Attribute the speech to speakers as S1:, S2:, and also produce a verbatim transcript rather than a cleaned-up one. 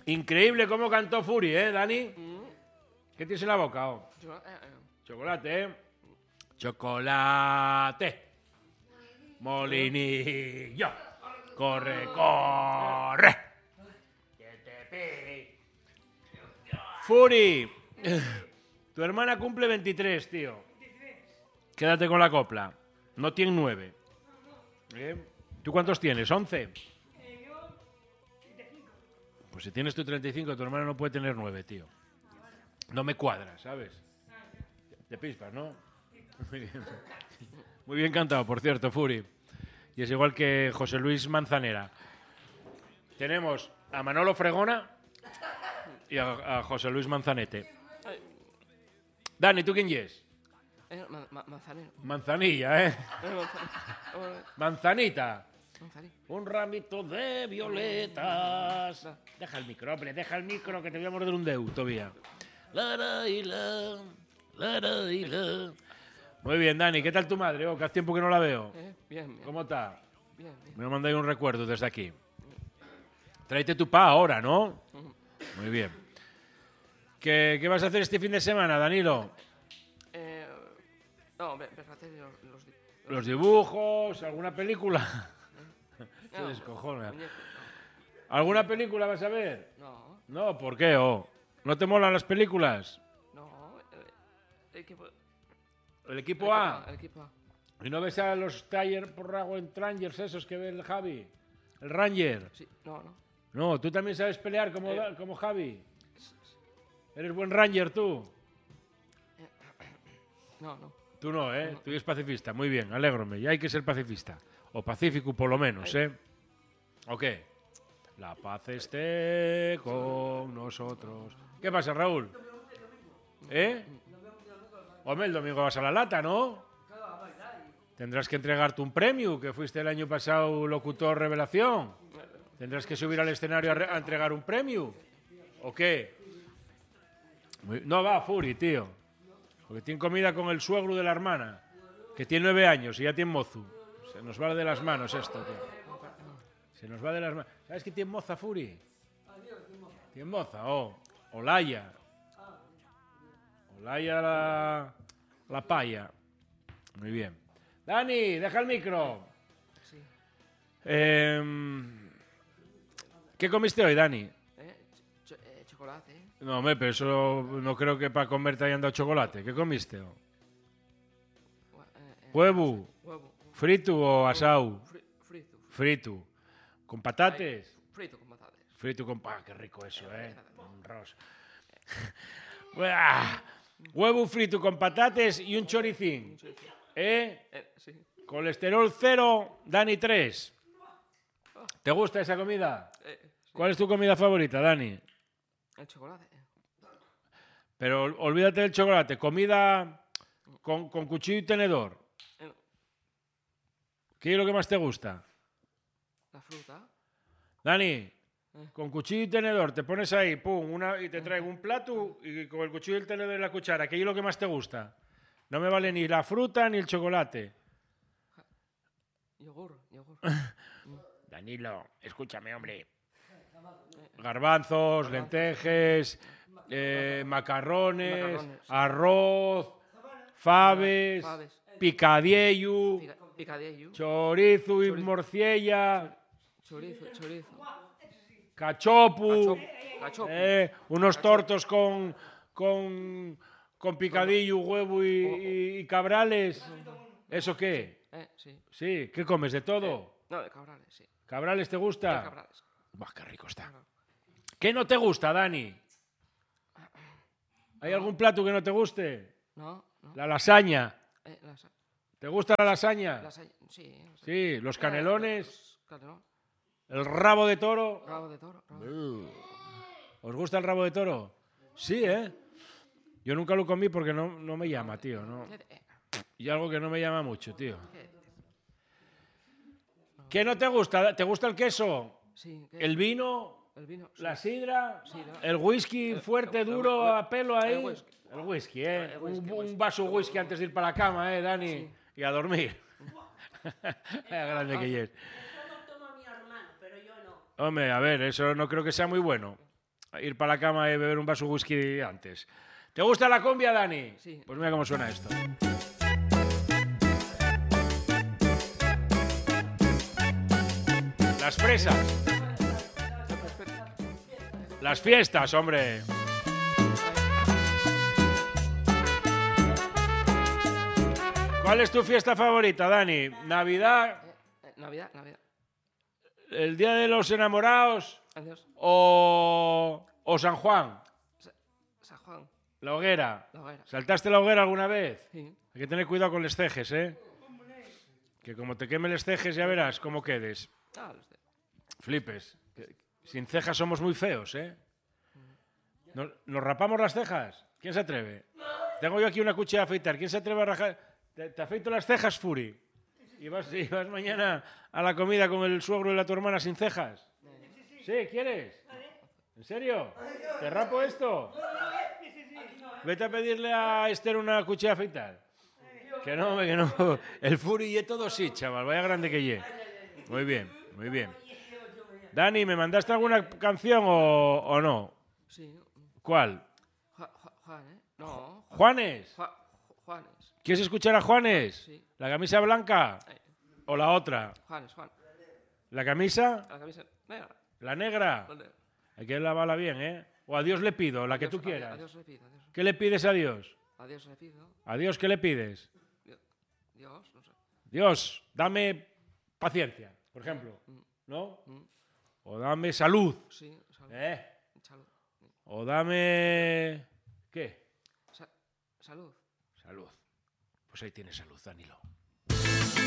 S1: Increíble cómo cantó Fury, ¿eh, Dani?
S2: Mm.
S1: ¿Qué tienes en la boca? Oh?
S2: Yo, eh, eh.
S1: Chocolate, ¿eh? Chocolate. Molinillo. Corre, corre. Fury. Tu hermana cumple veintitrés, tío. Quédate con la copla. No tiene nueve. ¿Eh? ¿Tú cuántos tienes? ¿once? Pues si tienes tú treinta y cinco, tu hermana no puede tener nueve, tío. No me cuadra, ¿sabes? De pispas, ¿no? Muy bien. Muy bien cantado, por cierto, Fury. Y es igual que José Luis Manzanera. Tenemos a Manolo Fregona y a, a José Luis Manzanete.
S2: Ay,
S1: Dani, ¿tú quién es?
S2: eh, ma- ma- manzanero.
S1: Manzanilla, ¿eh?
S2: Eh, manzanero.
S1: Manzanita.
S2: Manzanero.
S1: Un ramito de violetas. Deja el micro, hombre, deja el micro que te voy a morder un dedo todavía. La, la, y la, la, la, y la. Muy bien, Dani, ¿qué tal tu madre? Oh, que hace tiempo que no la veo.
S2: Eh, bien, bien.
S1: ¿Cómo está?
S2: Bien, bien.
S1: Me mandáis un recuerdo desde aquí. Tráete tu pa ahora, ¿no? Muy bien. ¿Qué, ¿Qué vas a hacer este fin de semana, Danilo?
S2: Eh, no, ve- ve- fíjate los, los, di-
S1: ¿Los dibujos? ¿Alguna película? Se
S2: no,
S1: descojona.
S2: muñeco,
S1: ¿Alguna película vas a ver?
S2: No,
S1: No, ¿por qué? Oh? ¿No te molan las películas?
S2: no. El, el equipo.
S1: ¿El equipo A?
S2: El equipo A.
S1: ¿Y no ves a los Tiger Power Rangers esos que ve el Javi? ¿El Ranger?
S2: Sí, no, no.
S1: No, ¿tú también sabes pelear como,
S2: Eh.
S1: como Javi? ¿Eres buen Ranger tú?
S2: No, no.
S1: Tú no, ¿eh? Tú eres pacifista. Muy bien, alégrome. Ya hay que ser pacifista. O pacífico, por lo menos, ¿eh? ¿O qué? La paz esté con nosotros. ¿Qué pasa, Raúl? ¿Eh? Hombre, el domingo vas a la lata, ¿no? Tendrás que entregarte un premio, que fuiste el año pasado locutor revelación. Tendrás que subir al escenario a, re- a entregar un premio. ¿O qué? Muy- No va, Fury, tío. Porque tiene comida con el suegro de la hermana, que tiene nueve años y ya tiene mozu. Se nos va de las manos esto, tío. Se nos va de las manos. ¿Sabes qué tiene moza, Fury? Tiene moza, oh. Olaya. Olaya la, la paya. Muy bien. Dani, deja el micro.
S2: Sí.
S1: Em, ¿Qué comiste hoy, Dani?
S2: Eh, ch- ch- eh, chocolate. eh.
S1: No, hombre, pero eso no creo que para comer te hayan dado chocolate. ¿Qué comiste?
S2: Gua- eh, eh,
S1: ¿Huevo?
S2: Huevo.
S1: ¿Frito o asado?
S2: Fri- frito.
S1: Frito. ¿Con patates?
S2: Frito con patatas.
S1: Frito con... Ah, qué rico eso, ¿eh? Un ros. Buah. Huevo frito con patates y un choricín. ¿Eh?
S2: Eh, sí.
S1: Colesterol cero, Dani tres. ¿Te gusta esa comida?
S2: Eh, sí.
S1: ¿Cuál es tu comida favorita, Dani?
S2: El chocolate. eh.
S1: Pero ol- olvídate del chocolate. Comida con, con cuchillo y tenedor.
S2: Eh,
S1: ¿Qué es lo que más te gusta?
S2: La fruta.
S1: Dani, con cuchillo y tenedor, te pones ahí, pum, una, y te traigo un plato y con el cuchillo y el tenedor y la cuchara. ¿Qué es lo que más te gusta? No me vale ni la fruta ni el chocolate.
S2: Yogur. Yogur.
S1: Danilo, escúchame, hombre. Garbanzos, lentejes, eh, macarrones,
S2: Macarrones.
S1: arroz, faves,
S2: Faves.
S1: picadillo,
S2: Pica- Picadillo.
S1: chorizo y
S2: Chorizo.
S1: morcilla,
S2: Chorizo. Chorizo.
S1: cachopu,
S2: Cachopo. Cachopo.
S1: eh, unos tortos con, con, con picadillo, huevo y, y- y cabrales. ¿Eso qué?
S2: Eh, sí.
S1: Sí, ¿qué comes? ¿De todo?
S2: No, de cabrales, sí.
S1: ¿Cabrales te
S2: De
S1: gusta?
S2: cabrales.
S1: Buah, qué rico está. ¿Qué no te gusta, Dani? ¿Hay algún plato que no te guste?
S2: No, no.
S1: La lasaña.
S2: Eh, lasa-
S1: ¿Te gusta la lasaña?
S2: lasaña, sí. lasaña.
S1: Sí, los
S2: Eh,
S1: canelones,
S2: los canelones.
S1: el rabo de toro.
S2: Rabo de toro. rabo de-
S1: ¿Os gusta el rabo de toro? Sí, ¿eh? Yo nunca lo comí porque no, no me llama, tío. ¿no?
S2: ¿Qué de- eh,
S1: Y algo que no me llama mucho, tío.
S2: qué de-
S1: ¿Qué no te gusta? ¿Te gusta el queso?
S2: Sí, ¿qué?
S1: ¿El vino?
S2: El vino. sí.
S1: ¿La sidra?
S2: Sidra.
S1: ¿El whisky fuerte,
S2: el- el-
S1: duro,
S2: el-
S1: a pelo ahí?
S2: el whisky.
S1: El whisky, ¿eh?
S2: El whisky,
S1: un,
S2: el
S1: un
S2: whisky.
S1: vaso de whisky antes de ir para la cama, ¿eh, Dani?
S2: Sí.
S1: Y a dormir. Vaya grande que es.
S3: Eso lo toma mi hermano, pero yo no.
S1: Hombre, a ver, eso no creo que sea muy bueno. ir para la cama y beber un vaso de whisky antes. ¿Te gusta la cumbia, Dani?
S2: Sí.
S1: Pues mira cómo suena esto. Las fresas. Las fiestas, hombre. ¿Cuál es tu fiesta favorita, Dani? ¿Navidad?
S2: Eh, Navidad, Navidad.
S1: ¿El Día de los Enamorados?
S2: Adiós.
S1: ¿O, o San Juan?
S2: Sa- San Juan.
S1: ¿La hoguera?
S2: La hoguera.
S1: ¿Saltaste la hoguera alguna vez?
S2: Sí.
S1: Hay que tener cuidado con los cejes, ¿eh? Que como te quemen los cejes ya verás cómo quedes.
S2: Ah, los de...
S1: Flipes. Que sin cejas somos muy feos, ¿eh? ¿Nos, ¿Nos rapamos las cejas? ¿Quién se atreve? Tengo yo aquí una cuchilla de afeitar. ¿Quién se atreve a rajar? ¿Te, te afeito las cejas, Furi? ¿Y vas, ¿Y vas mañana a la comida con el suegro y la tu hermana sin cejas? ¿Sí? ¿Quieres? ¿En serio? ¿Te rapo esto? Vete a pedirle a Esther una cuchilla de afeitar. Que no, que no. El Furi y todo sí, chaval. Vaya grande que ye. Muy bien, muy bien. Dani, ¿me mandaste alguna canción o, o no?
S2: Sí.
S1: ¿Cuál?
S2: Ju- Ju- Juan, ¿eh? No.
S1: ¿Juanes?
S2: Ju- Ju- Juanes.
S1: ¿Quieres escuchar a Juanes?
S2: Sí.
S1: ¿La camisa blanca?
S2: Ahí.
S1: ¿O la otra?
S2: Juanes, Juan.
S1: ¿La camisa?
S2: La camisa negra.
S1: ¿La negra?
S2: ¿Dónde?
S1: Hay que lavarla bien, ¿eh? O a Dios le pido, la que
S2: Adiós,
S1: tú
S2: adiós,
S1: quieras.
S2: Adiós le pido, adiós.
S1: ¿Qué le pides a Dios?
S2: Adiós le pido.
S1: ¿A Dios qué le pides?
S2: Dios, no sé.
S1: Dios, dame paciencia, por ejemplo. ¿No? O dame salud.
S2: Sí, salud.
S1: ¿Eh?
S2: Salud.
S1: O dame... ¿Qué?
S2: Sa- salud.
S1: Salud. Pues ahí tienes salud, Danilo.